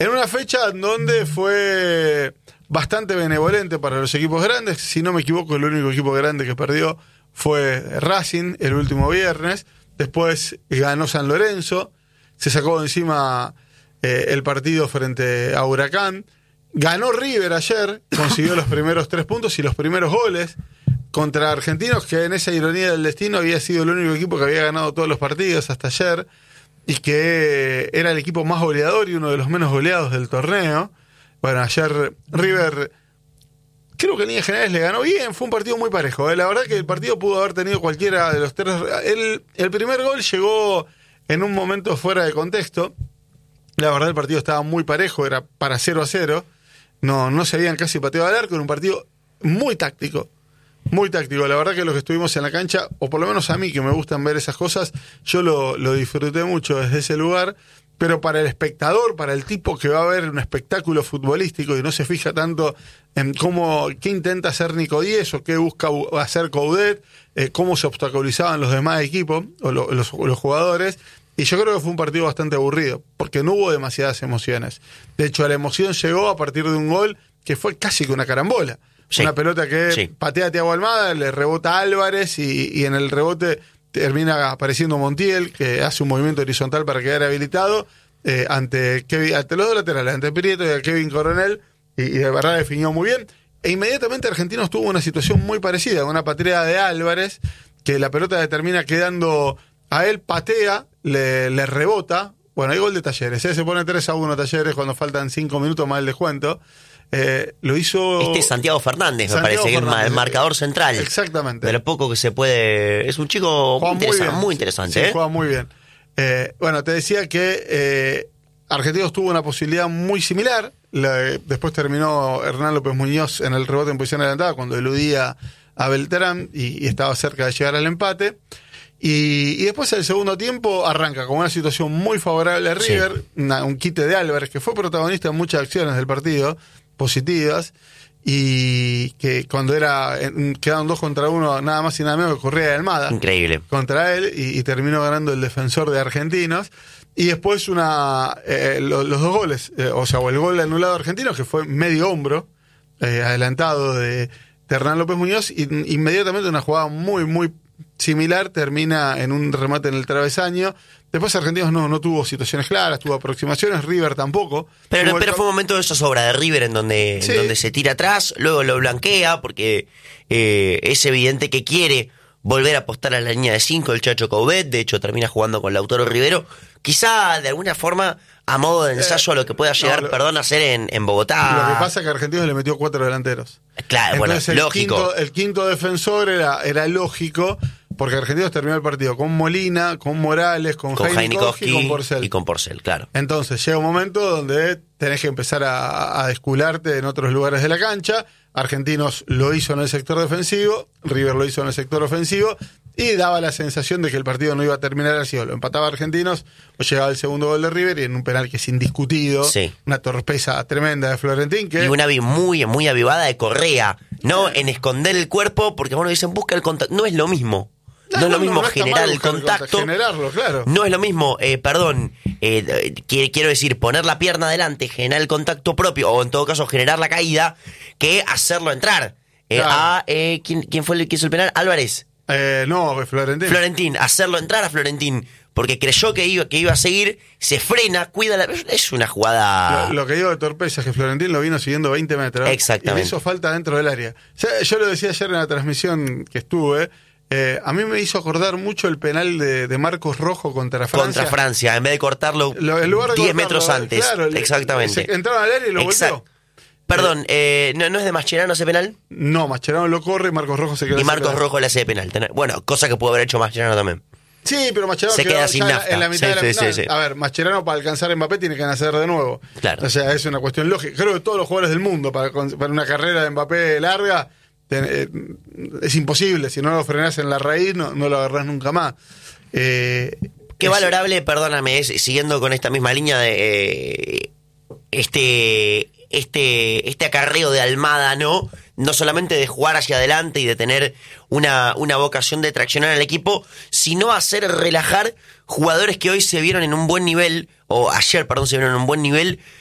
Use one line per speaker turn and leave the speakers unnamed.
En una fecha en donde fue bastante benevolente para los equipos grandes. Si no me equivoco, el único equipo grande que perdió fue Racing el último viernes. Después ganó San Lorenzo, se sacó de encima el partido frente a Huracán. Ganó River ayer, consiguió los primeros 3 puntos y los primeros goles contra Argentinos, que en esa ironía del destino había sido el único equipo que había ganado todos los partidos hasta ayer y que era el equipo más goleador y uno de los menos goleados del torneo. Bueno, ayer River, creo que en líneas generales le ganó bien, fue un partido muy parejo. La verdad que el partido pudo haber tenido cualquiera de los tres. El primer gol llegó en un momento fuera de contexto. La verdad el partido estaba muy parejo, era para 0-0. No se habían casi pateado al arco, era un partido muy táctico. Muy táctico. La verdad que los que estuvimos en la cancha, o por lo menos a mí que me gustan ver esas cosas, yo lo disfruté mucho desde ese lugar. Pero para el espectador, para el tipo que va a ver un espectáculo futbolístico y no se fija tanto en qué intenta hacer Nico Díez o qué busca hacer Coudet, cómo se obstaculizaban los demás equipos o los jugadores. Y yo creo que fue un partido bastante aburrido, porque no hubo demasiadas emociones. De hecho, la emoción llegó a partir de un gol que fue casi que una carambola. Sí. Una pelota que patea a Thiago Almada, le rebota a Álvarez y en el rebote termina apareciendo Montiel, que hace un movimiento horizontal para quedar habilitado ante los dos laterales, ante Prieto y a Kevin Coronel, y de verdad definió muy bien. E inmediatamente Argentinos tuvo una situación muy parecida, una pateada de Álvarez, que la pelota le termina quedando a él, patea, le rebota. Bueno, hay gol de Talleres, se pone 3-1 Talleres cuando faltan 5 minutos más el descuento. Lo hizo
Santiago Fernández, me parece, que es el marcador central.
Exactamente.
De lo poco que se puede. Es un chico muy interesante.
Sí, juega muy bien. Bueno, te decía que Argentinos tuvo una posibilidad muy similar. Después terminó Hernán López Muñoz en el rebote en posición adelantada cuando eludía a Beltrán y estaba cerca de llegar al empate. Y después el segundo tiempo arranca con una situación muy favorable a River, un quite de Álvarez, que fue protagonista en muchas acciones del partido positivas, y que cuando quedaron 2 contra 1, nada más y nada menos que Correa de Almada.
Increíble.
Contra él, y terminó ganando el defensor de Argentinos. Y después los 2 goles, o el gol anulado de Argentinos, que fue medio hombro, adelantado de Hernán López Muñoz, y inmediatamente una jugada muy, muy similar termina en un remate en el travesaño. Después Argentinos no tuvo situaciones claras, tuvo aproximaciones, River tampoco.
Pero fue un momento de zozobra de River en donde se tira atrás, luego lo blanquea porque es evidente que quiere volver a apostar a la línea de 5 el Chacho Coudet. De hecho termina jugando con Lautaro Rivero, quizá de alguna forma a modo de ensayo a lo que pueda llegar a hacer en Bogotá.
Lo que pasa es que Argentinos le metió 4 delanteros.
Claro,
entonces,
lógico.
El quinto defensor era lógico, porque Argentinos terminó el partido con Molina, con Morales, con Jaime Koski
y con Porcel, claro.
Entonces llega un momento donde tenés que empezar a descularte en otros lugares de la cancha. Argentinos lo hizo en el sector defensivo, River lo hizo en el sector ofensivo, y daba la sensación de que el partido no iba a terminar así, o lo empataba Argentinos o llegaba el segundo gol de River, y en un penal que es indiscutido, una torpeza tremenda de Florentín, y
una muy, muy avivada de Correa, no en esconder el cuerpo, porque bueno, dicen busca el contacto, no es lo mismo. No es lo mismo generar el contacto.
Generarlo, claro.
No es lo mismo, quiero decir, poner la pierna adelante, generar el contacto propio, o en todo caso generar la caída, que hacerlo entrar. Claro. ¿Quién fue el que hizo el penal? Álvarez.
Florentín,
hacerlo entrar a Florentín, porque creyó que iba a seguir, se frena, cuida es una jugada.
Lo que digo de torpeza es que Florentín lo vino siguiendo 20 metros.
Exactamente.
Y le hizo falta dentro del área. Yo lo decía ayer en la transmisión que estuve. A mí me hizo acordar mucho el penal de Marcos Rojo contra Francia.
En vez de cortarlo 10 metros antes. Claro, exactamente.
Entraron al área y lo volteó.
Perdón, ¿no es de Mascherano ese penal?
No, Mascherano lo corre y Marcos Rojo se queda.
Y Marcos Rojo le hace de penal. Bueno, cosa que pudo haber hecho Mascherano también.
Sí, pero Mascherano
se queda sin nafta.
En la mitad de la final. Sí. A ver, Mascherano para alcanzar a Mbappé tiene que nacer de nuevo.
Claro.
O sea, es una cuestión lógica. Creo que todos los jugadores del mundo, para una carrera de Mbappé larga, es imposible. Si no lo frenás en la raíz, no lo agarrás nunca más.
Qué valorable, perdóname, siguiendo con esta misma línea de este acarreo de Almada, no solamente de jugar hacia adelante y de tener una vocación de traccionar al equipo, sino hacer relajar jugadores que hoy se vieron en un buen nivel, o ayer, perdón, se vieron en un buen nivel,